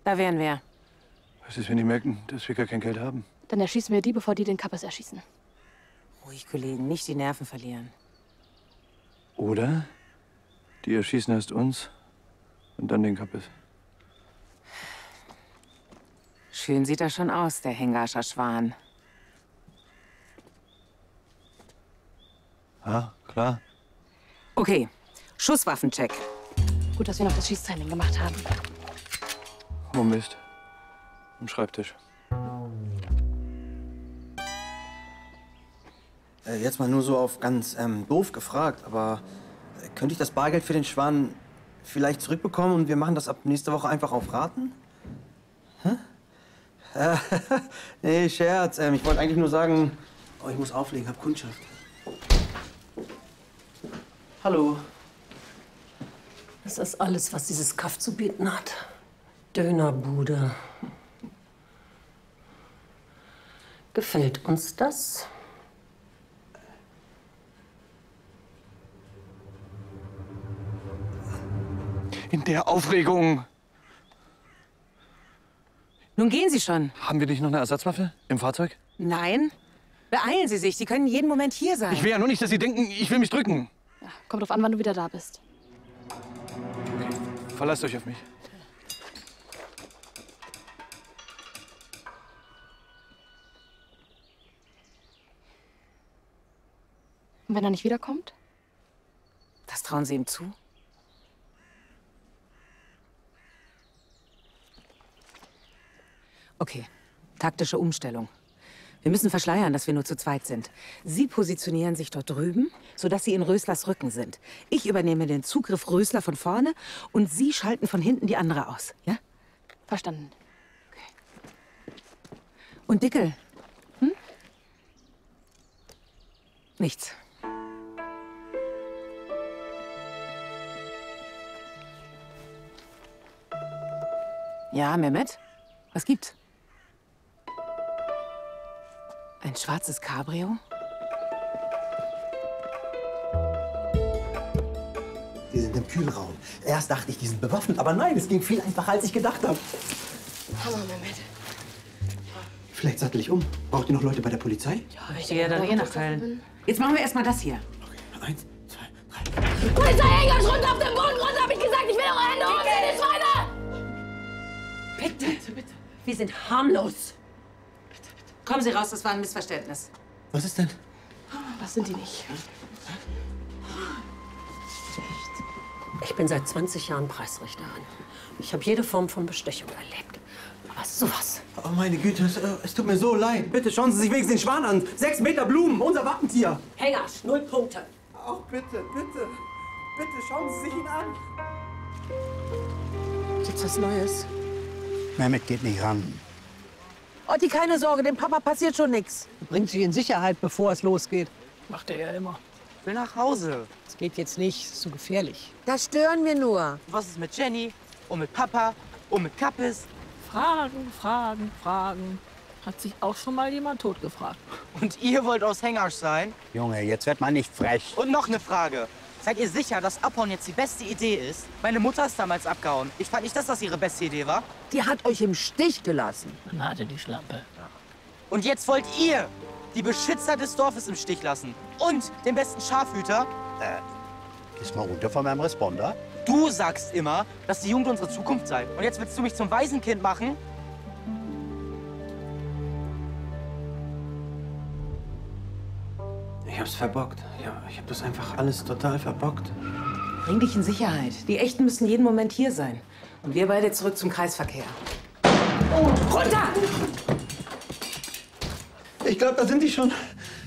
Da wären wir. Was ist, wenn die merken, dass wir gar kein Geld haben? Dann erschießen wir die, bevor die den Kappes erschießen. Ruhig, Kollegen, nicht die Nerven verlieren. Oder die erschießen erst uns und dann den Kappes. Schön sieht er schon aus, der Hengerscher Schwan. Ja, klar. Okay, Schusswaffencheck. Gut, dass wir noch das Schießtraining gemacht haben. Oh Mist. Am Schreibtisch. Jetzt mal nur so auf ganz doof gefragt, aber könnte ich das Bargeld für den Schwan vielleicht zurückbekommen und wir machen das ab nächste Woche einfach auf Raten? Hä? Nee, Scherz. Ich wollte eigentlich nur sagen, oh, ich muss auflegen, hab Kundschaft. Hallo. Das ist alles, was dieses Kaff zu bieten hat. Dönerbude. Gefällt uns das? In der Aufregung. Nun gehen Sie schon. Haben wir nicht noch eine Ersatzwaffe im Fahrzeug? Nein? Beeilen Sie sich, Sie können jeden Moment hier sein. Ich will ja nur nicht, dass Sie denken, ich will mich drücken. Ja, kommt drauf an, wann du wieder da bist. Verlasst euch auf mich. Und wenn er nicht wiederkommt? Das trauen Sie ihm zu? Okay, taktische Umstellung. Wir müssen verschleiern, dass wir nur zu zweit sind. Sie positionieren sich dort drüben, sodass Sie in Röslers Rücken sind. Ich übernehme den Zugriff Rösler von vorne und Sie schalten von hinten die andere aus, ja? Verstanden. Okay. Und Dickel? Hm? Nichts. Ja, Mehmet? Was gibt's? Ein schwarzes Cabrio? Die sind im Kühlraum. Erst dachte ich, die sind bewaffnet, aber nein, es ging viel einfacher, als ich gedacht habe. Hammer, Mehmet. Vielleicht sattel ich um. Braucht ihr noch Leute bei der Polizei? Ja, ich gehe ja dann eh nach Köln. Jetzt machen wir erst mal das hier. Okay, 1, 2, 3. Polizei, Engels, runter auf den Boden, runter, hab ich gesagt, ich will eure Hände hoch, ihr Schweine! Bitte, bitte. Wir sind harmlos. Kommen Sie raus, das war ein Missverständnis. Was ist denn? Das sind die nicht. Ich bin seit 20 Jahren Preisrichterin. Ich habe jede Form von Bestechung erlebt. Aber sowas. Oh, meine Güte, es tut mir so leid. Bitte schauen Sie sich wenigstens den Schwan an. 6 Meter Blumen, unser Wappentier. Hengersch, 0 Punkte. Ach, bitte, bitte. Bitte schauen Sie sich ihn an. Gibt's was Neues? Mehmet geht nicht ran. Otti, keine Sorge, dem Papa passiert schon nichts. Bringt sich in Sicherheit, bevor es losgeht. Macht er ja immer. Ich will nach Hause. Es geht jetzt nicht, ist zu gefährlich. Das stören wir nur. Was ist mit Jenny? Und mit Papa? Und mit Kappes? Fragen, Fragen, Fragen. Hat sich auch schon mal jemand totgefragt. Und ihr wollt aus Hengersch sein? Junge, jetzt wird man nicht frech. Und noch eine Frage. Seid ihr sicher, dass Abhauen jetzt die beste Idee ist? Meine Mutter ist damals abgehauen. Ich fand nicht, dass das ihre beste Idee war. Die hat euch im Stich gelassen. Dann hatte die Schlampe. Und jetzt wollt ihr die Beschützer des Dorfes im Stich lassen. Und den besten Schafhüter. Gehst mal runter von meinem Responder. Du sagst immer, dass die Jugend unsere Zukunft sei. Und jetzt willst du mich zum Waisenkind machen? Ich hab's verbockt. Ja, ich hab das einfach alles total verbockt. Bring dich in Sicherheit. Die Echten müssen jeden Moment hier sein. Und wir beide zurück zum Kreisverkehr. Oh, runter! Ich glaube, da sind die schon.